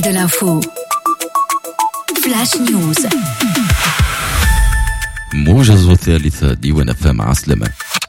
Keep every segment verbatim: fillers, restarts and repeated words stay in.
de l'info. Flash News. موجز الثالثة ديوان أفام عسلمة.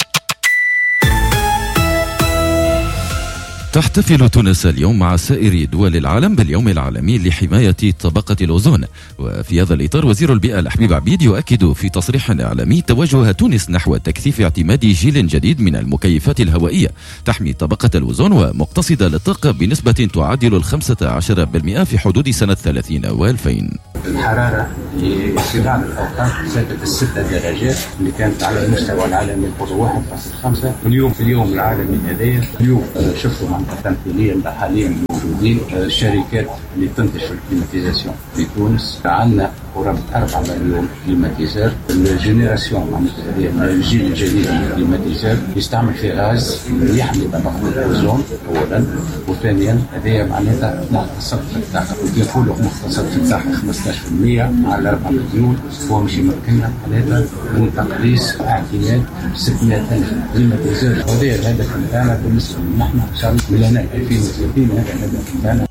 تحتفل تونس اليوم مع سائر دول العالم باليوم العالمي لحماية طبقة الأوزون، وفي هذا الإطار وزير البيئة الحبيب عبيد يؤكد في تصريح إعلامي توجه تونس نحو تكثيف اعتماد جيل جديد من المكيفات الهوائية تحمي طبقة الأوزون ومقتصدة للطاقة بنسبة تعادل الخمسة عشر بالمئة في حدود سنة ثلاثين وألفين. الحرارة في بعض الأوقات زادت الستة درجات اللي كانت على المستوى العالمي القدر واحد فاصل خمسة. اليوم في اليوم العالمي هذايا اليوم شفتوا معناتها تمثيليا حاليا موجودين الشركات اللي تنتج في الكليماتيزاسيون في تونس. عندنا قرابة أربعة مليون كليماتيزر. الجينيراسيون معناتها هذه الجيل الجديد من الكليماتيزر يستعمل في غاز يحمي طبقة الأوزون أولا، وثانيا هذه معناتها مختصر في الطاقة. يقولوا مختصر في الطاقة خمسة عشر بالمئة على أربعة مليون، هو مش يمكننا معناتها من تقليص اعتماد ستمئة ألف كليماتيزر. وهذا الهدف بتاعنا بالنسبة لنا نحن إن شاء الله ميلانات ألفين وثلاثين. هذا الهدف بتاعنا.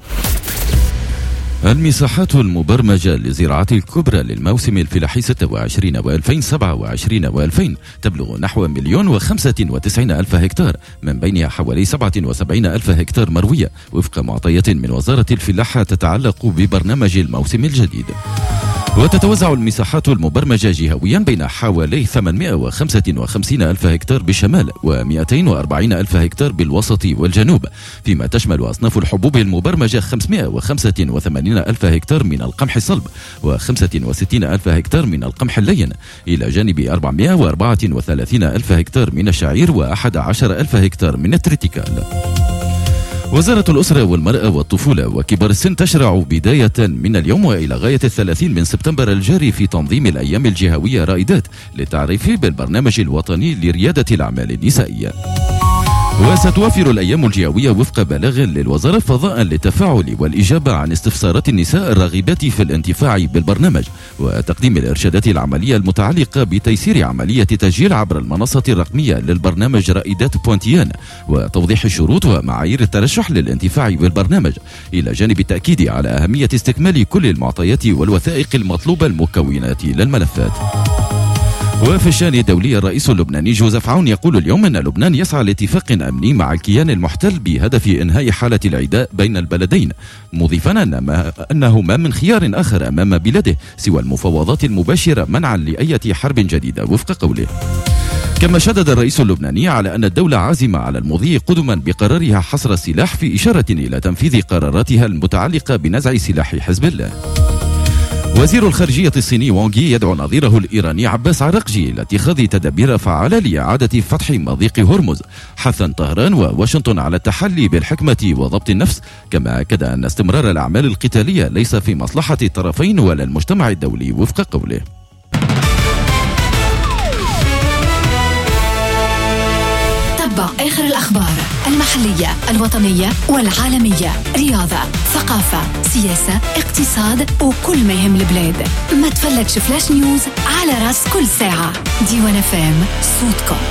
المساحات المبرمجة للزراعات الكبرى للموسم الفلاحي ستة وعشرين وألفين سبعة وعشرين وألفين تبلغ نحو مليون وخمسة وتسعين ألف هكتار، من بينها حوالي سبعة وسبعين ألف هكتار مروية وفق معطيات من وزارة الفلاحة تتعلق ببرنامج الموسم الجديد. وتتوزع المساحات المبرمجة جهويا بين حوالي ثمانمئة وخمسة وخمسين ألف هكتار بالشمال ومئتين وأربعين ألف هكتار بالوسط والجنوب، فيما تشمل أصناف الحبوب المبرمجة خمسمئة وخمسة وثمانين ألف هكتار من القمح الصلب وخمسة وستين ألف هكتار من القمح اللين، إلى جانب أربعمئة وأربعة وثلاثين ألف هكتار من الشعير وأحد عشر ألف هكتار من التريتيكال. وزارة الأسرة والمرأة والطفولة وكبار السن تشرع بداية من اليوم وإلى غاية الثلاثين من سبتمبر الجاري في تنظيم الأيام الجهوية رائدات للتعريف بالبرنامج الوطني لريادة الأعمال النسائية. وستوفر الأيام الجهوية وفق بلاغ للوزارة فضاء للتفاعل والإجابة عن استفسارات النساء الراغبات في الانتفاع بالبرنامج وتقديم الإرشادات العملية المتعلقة بتيسير عملية تسجيل عبر المنصة الرقمية للبرنامج رائدات بوانتيان وتوضيح الشروط ومعايير الترشح للانتفاع بالبرنامج، إلى جانب التأكيد على أهمية استكمال كل المعطيات والوثائق المطلوبة المكونات للملفات. وفي الشأن الدولي الرئيس اللبناني جوزيف عون يقول اليوم أن لبنان يسعى لاتفاق أمني مع الكيان المحتل بهدف إنهاء حالة العداء بين البلدين، مضيفا أن ما أنه ما من خيار آخر أمام بلاده سوى المفاوضات المباشرة منعا لأي حرب جديدة وفق قوله. كما شدد الرئيس اللبناني على أن الدولة عازمة على المضي قدما بقرارها حصر السلاح في إشارة إلى تنفيذ قراراتها المتعلقة بنزع سلاح حزب الله. وزير الخارجية الصيني وانغ يي يدعو نظيره الإيراني عباس عراقجي لاتخاذ تدابير فعالة لإعادة فتح مضيق هرمز، حثا طهران وواشنطن على التحلي بالحكمة وضبط النفس، كما أكد أن استمرار الأعمال القتالية ليس في مصلحة الطرفين ولا المجتمع الدولي وفق قوله. تتبع آخر الأخبار المحلية الوطنية والعالمية، رياضة، ثقافة، سياسة، اقتصاد وكل ما يهم البلاد. ما تفلتش فلاش نيوز على راس كل ساعة. ديوان أفام، صوتكم.